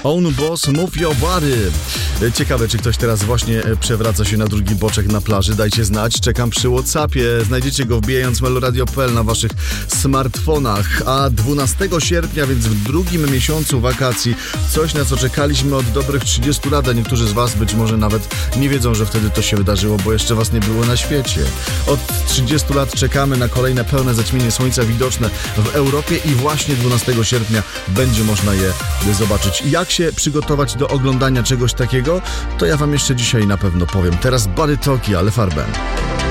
Own Boss, Move Your Body. Ciekawe, czy ktoś teraz właśnie przewraca się na drugi boczek na plaży. Dajcie znać, czekam przy WhatsAppie. Znajdziecie go wbijając meloradio.pl na waszych smartfonach. A 12 sierpnia, więc w drugim miesiącu wakacji, coś na co czekaliśmy od dobrych 30 lat, a niektórzy z was być może nawet nie wiedzą, że wtedy to się wydarzyło, bo jeszcze was nie było na świecie. Od 30 lat czekamy na kolejne pełne zaćmienie słońca widoczne w Europie i właśnie 12 sierpnia będzie można je zobaczyć. Jak się przygotować do oglądania czegoś takiego, to ja wam jeszcze dzisiaj na pewno powiem. Teraz Body Talkie, ale Farben.